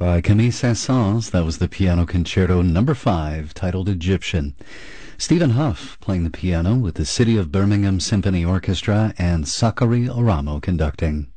by Camille Saint-Saëns. That was the Piano Concerto Number 5, titled Egyptian. Stephen Huff playing the piano with the City of Birmingham Symphony Orchestra and Sakari Oramo conducting.